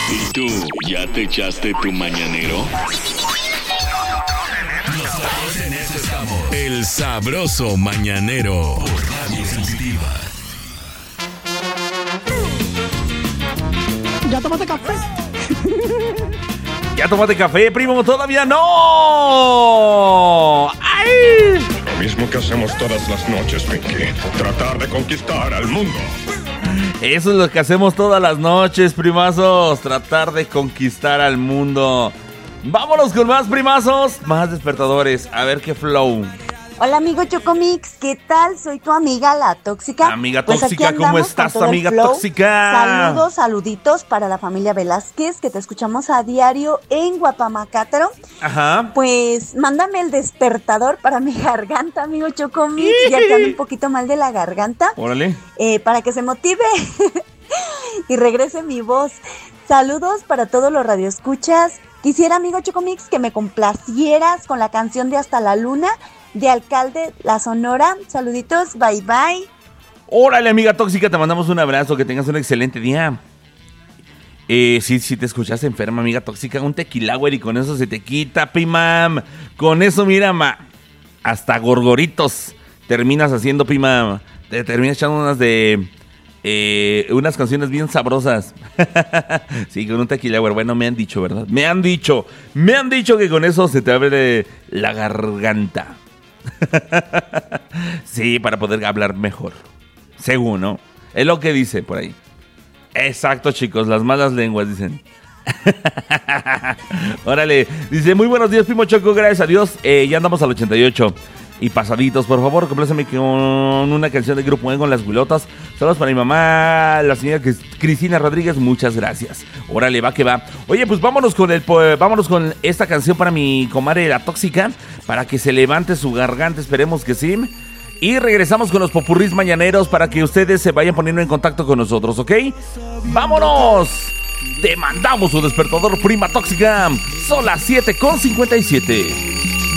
¿Y tú, ya te echaste tu mañanero? Nosotros en eso estamos. El sabroso mañanero. Por Radio Sensitiva. ¿Ya tomaste café? ¿Ya tomaste café, primo? ¡Todavía no! ¡Ay! Lo mismo que hacemos todas las noches, Pinky. Tratar de conquistar al mundo. Eso es lo que hacemos todas las noches, primazos. Tratar de conquistar al mundo. Vámonos con más primazos, más despertadores. A ver qué flow. Hola amigo Chocomix, ¿qué tal? Soy tu amiga la tóxica. Amiga Pues tóxica, aquí ¿cómo andamos estás, con todo el amiga flow. tóxica? Saluditos para la familia Velázquez, que te escuchamos a diario en Guapamacátaro. Ajá. Pues mándame el despertador para mi garganta, amigo Chocomix, ya que ando un poquito mal de la garganta. Órale. Para que se motive y regrese mi voz. Saludos para todos los radioescuchas. Quisiera, amigo Chocomix, que me complacieras con la canción de Hasta la Luna de Alcalde La Sonora. Saluditos, bye bye. Órale, amiga tóxica, te mandamos un abrazo, que tengas un excelente día. Sí, te escuchas enferma, amiga tóxica, un tequilagüer y con eso se te quita, pimam. Con eso, mira, hasta gorgoritos terminas haciendo, pimam. Te terminas echando unas canciones bien sabrosas. Sí, con un tequilagüer. Bueno, me han dicho, ¿verdad? Me han dicho que con eso se te abre la garganta. Sí, para poder hablar mejor. Según, ¿no? Es lo que dice por ahí. Exacto, chicos, las malas lenguas dicen. Órale, dice, muy buenos días, primo Choco, gracias a Dios. Ya andamos al 88 y pasaditos. Por favor, compláceme con una canción del Grupo Ego, Las Huilotas. Saludos para mi mamá, la señora Cristina Rodríguez, muchas gracias. Órale, va que va. Oye, pues vámonos con esta canción para mi comadre la tóxica, para que se levante su garganta, esperemos que sí. Y regresamos con los popurrís mañaneros para que ustedes se vayan poniendo en contacto con nosotros, ¿ok? ¡Vámonos! Te mandamos un despertador, prima tóxica. Son las 7:57.